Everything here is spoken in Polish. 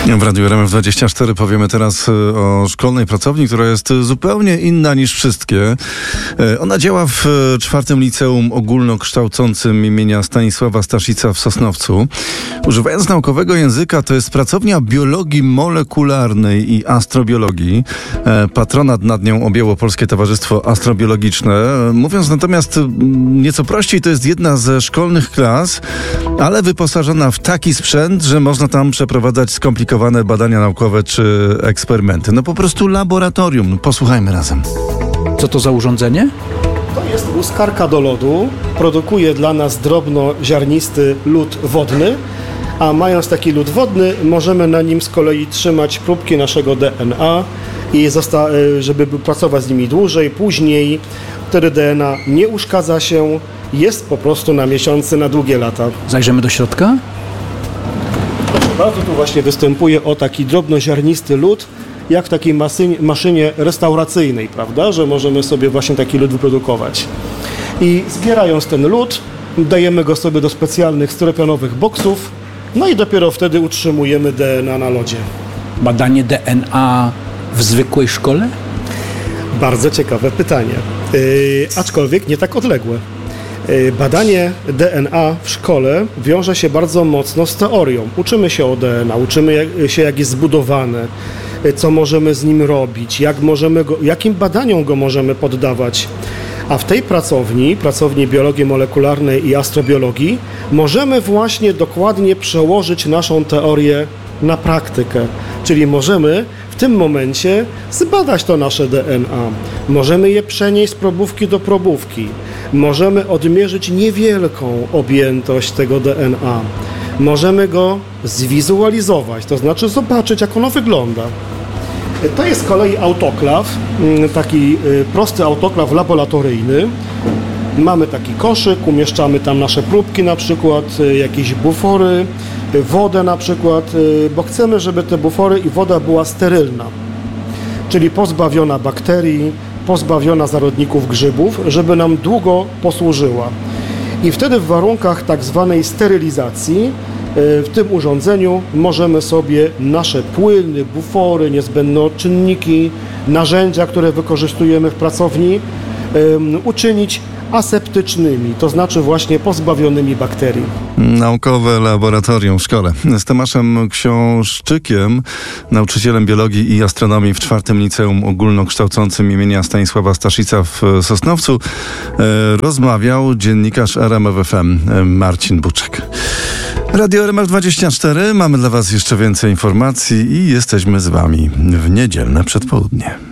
W Radiu RMF24 powiemy teraz o szkolnej pracowni, która jest zupełnie inna niż wszystkie. Ona działa w 4. Liceum Ogólnokształcącym imienia Stanisława Staszica w Sosnowcu. Używając naukowego języka, to jest pracownia biologii molekularnej i astrobiologii. Patronat nad nią objęło Polskie Towarzystwo Astrobiologiczne. Mówiąc natomiast nieco prościej, to jest jedna ze szkolnych klas, ale wyposażona w taki sprzęt, że można tam przeprowadzać skomplikowane badania naukowe czy eksperymenty. No po prostu laboratorium. Posłuchajmy razem. Co to za urządzenie? To jest łuskarka do lodu. Produkuje dla nas drobnoziarnisty lód wodny, a mając taki lód wodny, możemy na nim z kolei trzymać próbki naszego DNA i żeby pracować z nimi dłużej, później. Wtedy DNA nie uszkadza się, jest po prostu na miesiące, na długie lata. Zajrzymy do środka? Bardzo tu właśnie występuje taki drobnoziarnisty lód, jak w takiej maszynie restauracyjnej, prawda, że możemy sobie właśnie taki lód wyprodukować. I zbierając ten lód, dajemy go sobie do specjalnych styropianowych boksów, no i dopiero wtedy utrzymujemy DNA na lodzie. Badanie DNA w zwykłej szkole? Bardzo ciekawe pytanie, aczkolwiek nie tak odległe. Badanie DNA w szkole wiąże się bardzo mocno z teorią. Uczymy się o DNA, uczymy się, jak jest zbudowane, co możemy z nim robić, jakim badaniom go możemy poddawać. A w tej pracowni biologii molekularnej i astrobiologii, możemy właśnie dokładnie przełożyć naszą teorię na praktykę. Czyli możemy w tym momencie zbadać to nasze DNA. Możemy je przenieść z probówki do probówki. Możemy odmierzyć niewielką objętość tego DNA. Możemy go zwizualizować, to znaczy zobaczyć, jak ono wygląda. To jest z kolei autoklaw, taki prosty autoklaw laboratoryjny. Mamy taki koszyk, umieszczamy tam nasze próbki na przykład, jakieś bufory, wodę na przykład, bo chcemy, żeby te bufory i woda była sterylna, czyli pozbawiona bakterii, pozbawiona zarodników grzybów, żeby nam długo posłużyła. I wtedy w warunkach tak zwanej sterylizacji w tym urządzeniu możemy sobie nasze płyny, bufory, niezbędne odczynniki, narzędzia, które wykorzystujemy w pracowni, uczynić aseptycznymi, to znaczy właśnie pozbawionymi bakterii. Naukowe laboratorium w szkole. Z Tomaszem Książczykiem, nauczycielem biologii i astronomii w 4. Liceum Ogólnokształcącym imienia Stanisława Staszica w Sosnowcu, rozmawiał dziennikarz RMF FM Marcin Buczek. Radio RMF24. Mamy dla Was jeszcze więcej informacji i jesteśmy z Wami w niedzielne przedpołudnie.